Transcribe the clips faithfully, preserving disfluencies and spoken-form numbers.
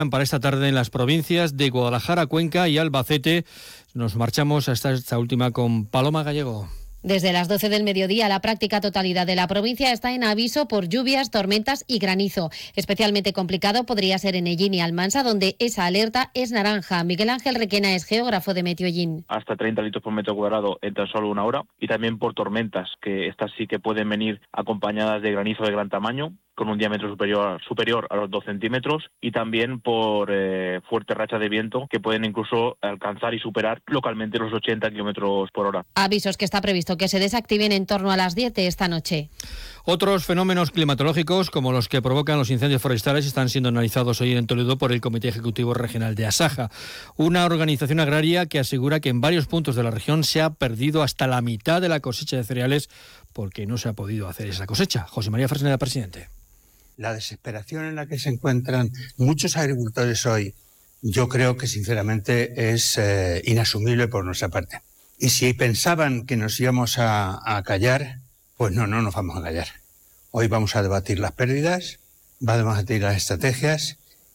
Para esta tarde en las provincias de Guadalajara, Cuenca y Albacete. Nos marchamos hasta esta última con Paloma Gallego. Desde las doce del mediodía, la práctica totalidad de la provincia está en aviso por lluvias, tormentas y granizo. Especialmente complicado podría ser en Ellín y Almansa, donde esa alerta es naranja. Miguel Ángel Requena es geógrafo de Meteo Ellín. Hasta treinta litros por metro cuadrado en tan solo una hora. Y también por tormentas, que estas sí que pueden venir acompañadas de granizo de gran tamaño, con un diámetro superior, superior a los dos centímetros, y también por eh, fuertes rachas de viento que pueden incluso alcanzar y superar localmente los ochenta kilómetros por hora. Avisos que está previsto que se desactiven en torno a las diez de esta noche. Otros fenómenos climatológicos, como los que provocan los incendios forestales, están siendo analizados hoy en Toledo por el Comité Ejecutivo Regional de Asaja, una organización agraria que asegura que en varios puntos de la región se ha perdido hasta la mitad de la cosecha de cereales porque no se ha podido hacer esa cosecha. José María Fresneda, presidente. La desesperación en la que se encuentran muchos agricultores hoy, yo creo que sinceramente es eh, inasumible por nuestra parte. Y si pensaban que nos íbamos a, a callar, pues no, no nos vamos a callar. Hoy vamos a debatir las pérdidas, vamos a debatir las estrategias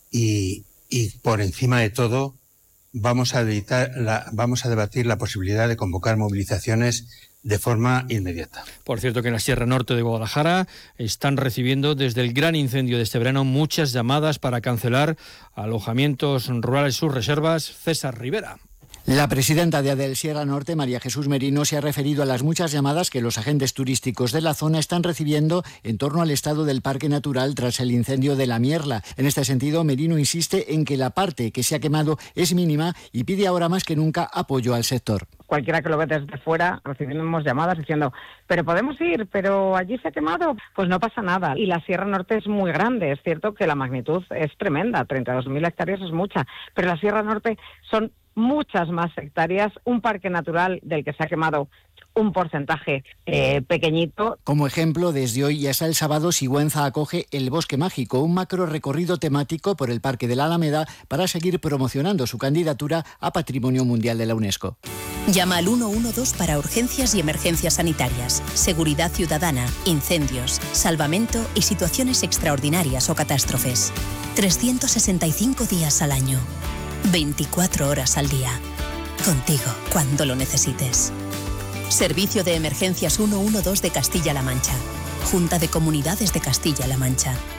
y, y por encima de todo vamos a, evitar la, vamos a debatir la posibilidad de convocar movilizaciones de forma inmediata. Por cierto que en la Sierra Norte de Guadalajara están recibiendo desde el gran incendio de este verano muchas llamadas para cancelar alojamientos rurales, sus reservas. César Rivera. La presidenta de Adel Sierra Norte, María Jesús Merino, se ha referido a las muchas llamadas que los agentes turísticos de la zona están recibiendo en torno al estado del Parque Natural tras el incendio de la Mierla. En este sentido, Merino insiste en que la parte que se ha quemado es mínima y pide ahora más que nunca apoyo al sector. Cualquiera que lo ve desde fuera, recibimos llamadas diciendo, pero podemos ir, pero allí se ha quemado. Pues no pasa nada. Y la Sierra Norte es muy grande. Es cierto que la magnitud es tremenda, treinta y dos mil hectáreas es mucha, pero la Sierra Norte son muchas más hectáreas, un parque natural del que se ha quemado un porcentaje eh, pequeñito. Como ejemplo, desde hoy y hasta el sábado, Sigüenza acoge El Bosque Mágico, un macro recorrido temático por el Parque de la Alameda para seguir promocionando su candidatura a Patrimonio Mundial de la UNESCO. Llama al ciento doce para urgencias y emergencias sanitarias, seguridad ciudadana, incendios, salvamento y situaciones extraordinarias o catástrofes. trescientos sesenta y cinco días al año, veinticuatro horas al día. Contigo cuando lo necesites. Servicio de Emergencias ciento doce de Castilla-La Mancha. Junta de Comunidades de Castilla-La Mancha.